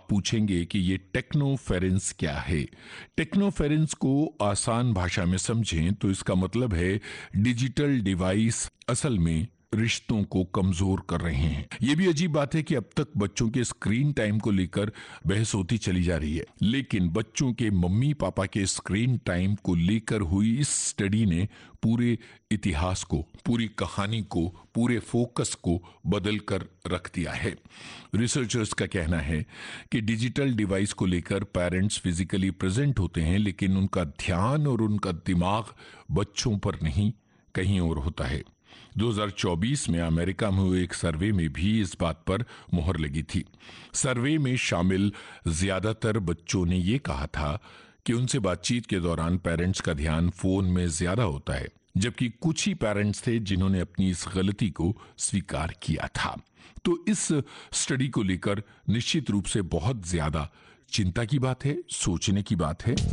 आप पूछेंगे कि ये टेक्नोफेरेंस क्या है। टेक्नोफेरेंस को आसान भाषा में समझें तो इसका मतलब है डिजिटल डिवाइस असल में रिश्तों को कमजोर कर रहे हैं। यह भी अजीब बात है कि अब तक बच्चों के स्क्रीन टाइम को लेकर बहस होती चली जा रही है, लेकिन बच्चों के मम्मी पापा के स्क्रीन टाइम को लेकर हुई इस स्टडी ने पूरे इतिहास को, पूरी कहानी को, पूरे फोकस को बदल कर रख दिया है। रिसर्चर्स का कहना है कि डिजिटल डिवाइस को लेकर पेरेंट्स फिजिकली प्रेजेंट होते हैं, लेकिन उनका ध्यान और उनका दिमाग बच्चों पर नहीं, कहीं और होता है। 2024 में अमेरिका में हुए एक सर्वे में भी इस बात पर मुहर लगी थी। सर्वे में शामिल ज्यादातर बच्चों ने यह कहा था कि उनसे बातचीत के दौरान पेरेंट्स का ध्यान फोन में ज्यादा होता है, जबकि कुछ ही पेरेंट्स थे जिन्होंने अपनी इस गलती को स्वीकार किया था। तो इस स्टडी को लेकर निश्चित रूप से बहुत ज्यादा चिंता की बात है, सोचने की बात है।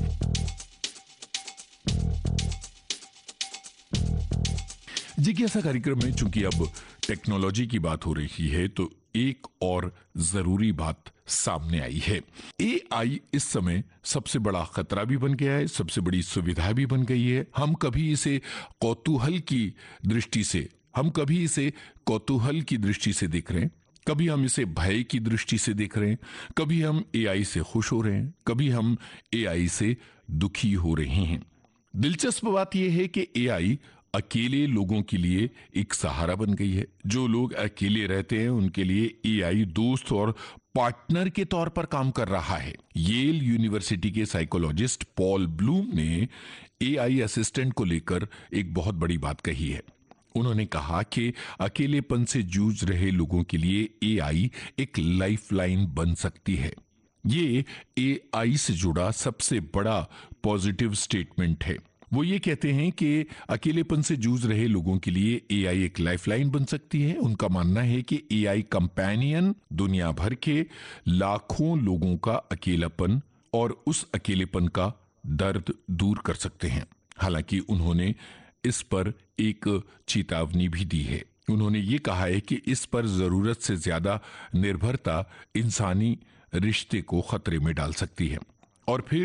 जिज्ञासा कार्यक्रम में चूंकि अब टेक्नोलॉजी की बात हो रही है तो एक और जरूरी बात सामने आई है। एआई इस समय सबसे बड़ा खतरा भी बन गया है, सबसे बड़ी सुविधा भी बन गई है। हम कभी इसे कौतूहल की दृष्टि से देख रहे हैं, कभी हम इसे भय की दृष्टि से देख रहे हैं, कभी हम एआई से खुश हो रहे हैं, कभी हम एआई से दुखी हो रहे हैं। दिलचस्प बात यह है कि एआई अकेले लोगों के लिए एक सहारा बन गई है। जो लोग अकेले रहते हैं उनके लिए एआई दोस्त और पार्टनर के तौर पर काम कर रहा है। येल यूनिवर्सिटी के साइकोलॉजिस्ट पॉल ब्लूम ने एआई असिस्टेंट को लेकर एक बहुत बड़ी बात कही है। उन्होंने कहा कि अकेलेपन से जूझ रहे लोगों के लिए एआई एक लाइफलाइन बन सकती है। ये एआई से जुड़ा सबसे बड़ा पॉजिटिव स्टेटमेंट है। वो ये कहते हैं कि अकेलेपन से जूझ रहे लोगों के लिए एआई एक लाइफलाइन बन सकती है। उनका मानना है कि एआई कंपेनियन दुनिया भर के लाखों लोगों का अकेलापन और उस अकेलेपन का दर्द दूर कर सकते हैं। हालांकि उन्होंने इस पर एक चेतावनी भी दी है। उन्होंने ये कहा है कि इस पर जरूरत से ज्यादा निर्भरता इंसानी रिश्ते को खतरे में डाल सकती है और फिर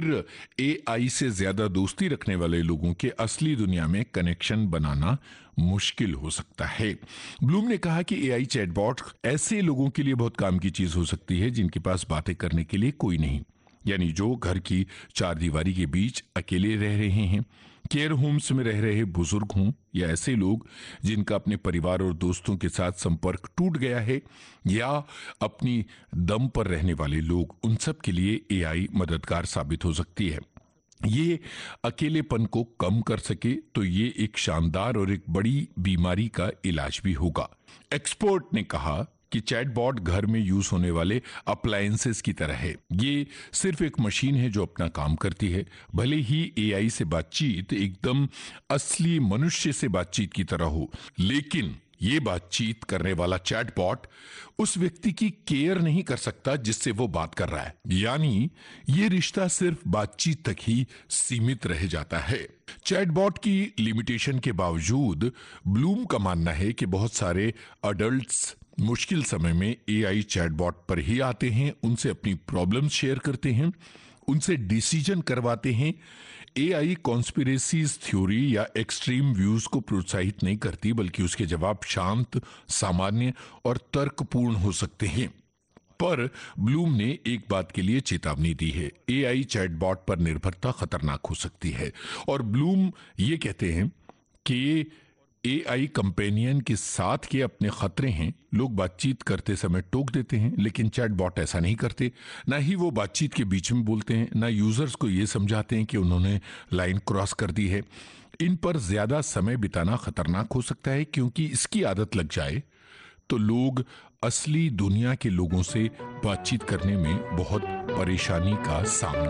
एआई से ज्यादा दोस्ती रखने वाले लोगों के असली दुनिया में कनेक्शन बनाना मुश्किल हो सकता है। ब्लूम ने कहा कि एआई चैटबॉट ऐसे लोगों के लिए बहुत काम की चीज हो सकती है जिनके पास बातें करने के लिए कोई नहीं, यानी जो घर की चार दीवारी के बीच अकेले रह रहे हैं, केयर होम्स में रह रहे बुजुर्ग हों या ऐसे लोग जिनका अपने परिवार और दोस्तों के साथ संपर्क टूट गया है, या अपनी दम पर रहने वाले लोग, उन सब के लिए एआई मददगार साबित हो सकती है। ये अकेलेपन को कम कर सके तो ये एक शानदार और एक बड़ी बीमारी का इलाज भी होगा। एक्सपर्ट ने कहा कि चैटबॉट घर में यूज होने वाले अप्लायंसेस की तरह है। ये सिर्फ एक मशीन है जो अपना काम करती है। भले ही एआई से बातचीत एकदम असली मनुष्य से बातचीत की तरह हो, लेकिन ये बातचीत करने वाला चैटबॉट उस व्यक्ति की केयर नहीं कर सकता जिससे वो बात कर रहा है, यानी ये रिश्ता सिर्फ बातचीत तक ही सीमित रह जाता है। चैटबॉट की लिमिटेशन के बावजूद ब्लूम का मानना है कि बहुत सारे अडल्ट्स मुश्किल समय में एआई चैटबॉट पर ही आते हैं, उनसे अपनी प्रॉब्लम्स शेयर करते हैं, उनसे डिसीजन करवाते हैं। एआई कॉन्स्पिरेसीज थ्योरी या एक्सट्रीम व्यूज को प्रोत्साहित नहीं करती, बल्कि उसके जवाब शांत, सामान्य और तर्कपूर्ण हो सकते हैं। पर ब्लूम ने एक बात के लिए चेतावनी दी है, एआई चैटबॉट पर निर्भरता खतरनाक हो सकती है। और ब्लूम ये कहते हैं कि एआई कंपेनियन के साथ के अपने खतरे हैं। लोग बातचीत करते समय टोक देते हैं, लेकिन चैटबॉट ऐसा नहीं करते। ना ही वो बातचीत के बीच में बोलते हैं, ना यूजर्स को ये समझाते हैं कि उन्होंने लाइन क्रॉस कर दी है। इन पर ज्यादा समय बिताना खतरनाक हो सकता है, क्योंकि इसकी आदत लग जाए तो लोग असली दुनिया के लोगों से बातचीत करने में बहुत परेशानी का सामना